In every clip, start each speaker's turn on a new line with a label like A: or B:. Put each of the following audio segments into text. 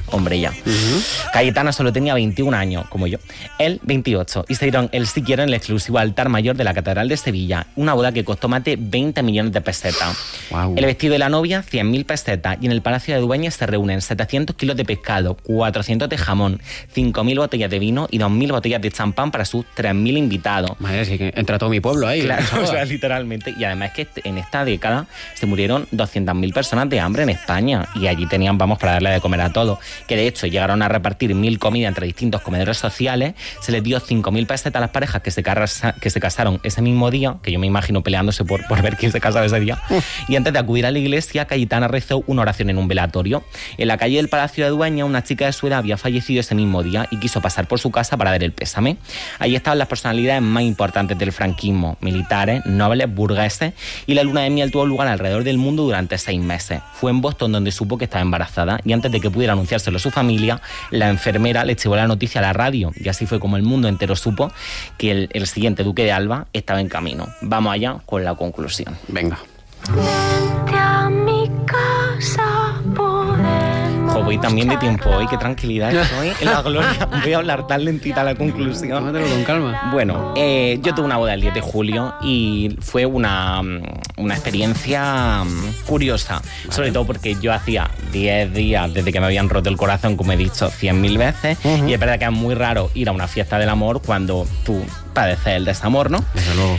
A: hombre ya. Cayetana solo tenía 21 años, como yo. Él, 28. Y se dieron el sí quiero en el exclusivo altar mayor de la Catedral de Sevilla. Una boda que costó más de 20 millones de pesetas.
B: Wow.
A: El vestido de la novia, 100.000 pesetas. Y en el Palacio de Dueñas se reúnen 700 kilos de pescado, 400 de jamón, 5.000 botellas de vino y 2.000 botellas de champán para sus 3.000 invitados.
B: Madre, sí que entra todo mi pueblo ahí.
A: Claro, o sea, literalmente. Y además es que en esta década se murieron 200.000 personas de hambre en España. Y allí tenían, vamos, para darle de comer a todos. Que de hecho llegaron a repartir 1.000 comidas entre distintos comedores sociales. Se les dio 5.000 pesetas a las parejas que se casaron ese mismo día, que yo me imagino peleándose por ver quién se casaba ese día. Y antes de acudir a la iglesia, Cayetana rezó una oración en un velatorio. En la calle del Palacio de Dueñas, una chica de su edad había fallecido ese mismo día y quiso pasar por su casa para dar el pésame. Allí estaban las personalidades más importantes del franquismo, militares, nobles, burgueses, y la luna de miel tuvo lugar alrededor del mundo durante 6 meses. Fue en Boston donde supo que estaba embarazada y antes de que pudiera anunciárselo a su familia, la enfermera le llevó la noticia a la radio y así fue como el mundo entero supo que el siguiente duque de Alba estaba en camino. Vamos allá con la conclusión.
B: Venga.
C: Vente a mi casa, podemos.
A: Voy también de tiempo hoy, qué tranquilidad estoy en la gloria. Voy a hablar tan lentita a la conclusión.
B: Tómatelo con calma.
A: Bueno, yo tuve una boda el 10 de julio y fue una experiencia curiosa. Vale. Sobre todo porque yo hacía 10 días desde que me habían roto el corazón, como he dicho 100.000 veces. Y es verdad que es muy raro ir a una fiesta del amor cuando tú padeces el desamor, ¿no?
B: Desde luego.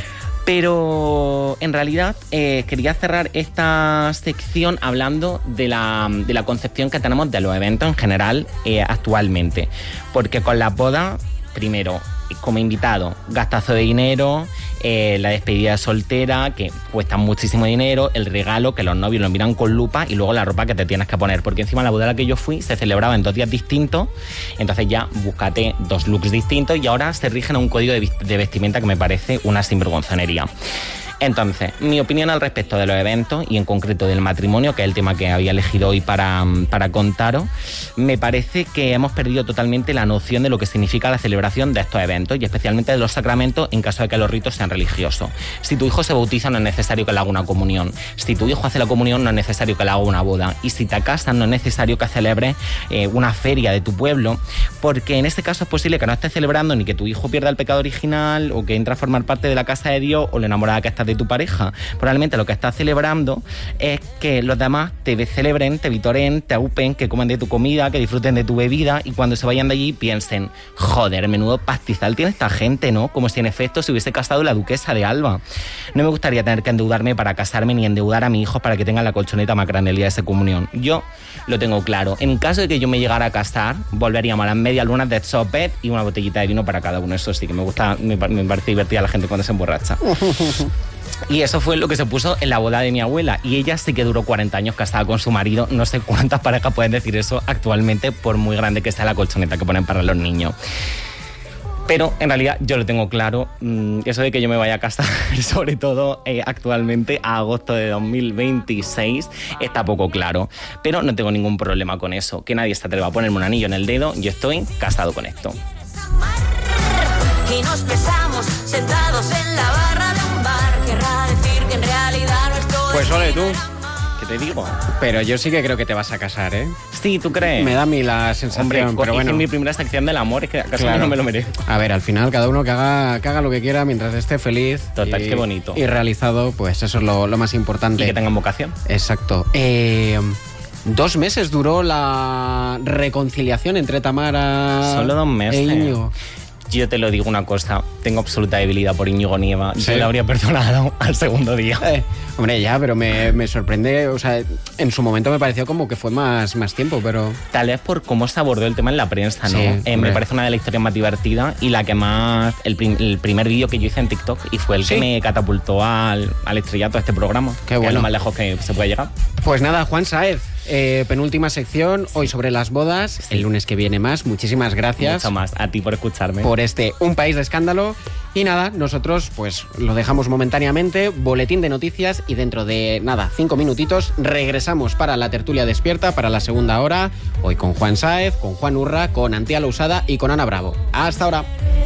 A: Pero en realidad quería cerrar esta sección hablando de la concepción que tenemos de los eventos en general actualmente. Porque con las bodas, primero, como invitado, gastazo de dinero, la despedida soltera, que cuesta muchísimo dinero, el regalo, que los novios lo miran con lupa, y luego la ropa que te tienes que poner. Porque encima la boda a la que yo fui se celebraba en 2 días distintos, entonces ya búscate 2 looks distintos y ahora se rigen a un código de vestimenta que me parece una sinvergonzonería. Entonces, mi opinión al respecto de los eventos y en concreto del matrimonio, que es el tema que había elegido hoy para contaros, me parece que hemos perdido totalmente la noción de lo que significa la celebración de estos eventos y especialmente de los sacramentos en caso de que los ritos sean religiosos. Si tu hijo se bautiza no es necesario que le haga una comunión. Si tu hijo hace la comunión no es necesario que le haga una boda. Y si te casas no es necesario que celebres una feria de tu pueblo, porque en este caso es posible que no estés celebrando ni que tu hijo pierda el pecado original o que entre a formar parte de la casa de Dios o la enamorada que estás de tu pareja. Probablemente lo que estás celebrando es que los demás te celebren, te vitoreen, te aupen, que coman de tu comida, que disfruten de tu bebida y cuando se vayan de allí piensen, joder, menudo pastizal tiene esta gente, ¿no? Como si en efecto se hubiese casado la duquesa de Alba. No me gustaría tener que endeudarme para casarme ni endeudar a mi hijo para que tenga la colchoneta más grande el día de esa comunión. Yo lo tengo claro. En caso de que yo me llegara a casar, volveríamos a las medias lunas de sopet y una botellita de vino para cada uno. Eso sí que me gusta, me parece divertida la gente cuando se emborracha. Y eso fue lo que se puso en la boda de mi abuela. Y ella sí que duró 40 años casada con su marido. No sé cuántas parejas pueden decir eso actualmente, por muy grande que sea la colchoneta que ponen para los niños. Pero en realidad yo lo tengo claro. Eso de que yo me vaya a casar, sobre todo actualmente a agosto de 2026, está poco claro. Pero no tengo ningún problema con eso. Que nadie se atreva a ponerme un anillo en el dedo. Yo estoy casado con esto.
C: Y nos besamos sentados en la barra de un bar. Querrá decir que en realidad no estoy.
B: Pues ole tú.
A: ¿Qué te digo?
B: Pero yo sí que creo que te vas a casar, ¿eh?
A: Sí, ¿tú crees?
B: Me da a mí la sensación,
A: hombre,
B: pero bueno.
A: Hice mi primera sección del amor, es que acaso
B: Claro.
A: no me lo merezco.
B: A ver, al final cada uno que haga lo que quiera mientras esté feliz.
A: Total, qué bonito.
B: Y realizado, pues eso es lo más importante.
A: Y que tengan vocación.
B: Exacto. 2 meses duró la reconciliación entre Tamara
A: Solo 2 meses.
B: e Íñigo.
A: Yo te lo digo una cosa, tengo absoluta debilidad por Íñigo Nieva.
B: ¿Sí?
A: Yo le habría perdonado al segundo día.
B: Hombre, ya, pero me sorprende, o sea, en su momento me pareció como que fue más tiempo, pero...
A: Tal vez por cómo se abordó el tema en la prensa, ¿no?
B: Sí,
A: Me parece una de las historias más divertidas y la que más... El primer vídeo que yo hice en TikTok y fue el
B: ¿Sí?
A: que me catapultó al estrellato de este programa.
B: Qué
A: Que
B: bueno.
A: es lo más lejos que se puede llegar.
B: Pues nada, Juan Sáez, penúltima sección, hoy sobre las bodas,
A: Sí.
B: el lunes que viene más. Muchísimas gracias
A: Mucho más. A ti por escucharme.
B: por Un País de Escándalo. Y nada, nosotros pues lo dejamos momentáneamente, boletín de noticias y dentro de nada, 5 minutitos regresamos para la tertulia despierta, para la segunda hora, hoy con Juan Sáez, con Juan Urra, con Antía Lousada y con Ana Bravo. Hasta ahora.